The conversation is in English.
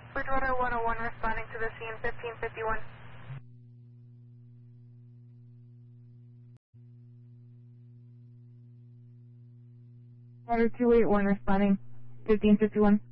Bridgewater 101 responding to the scene 1551. Water 281 responding 1551.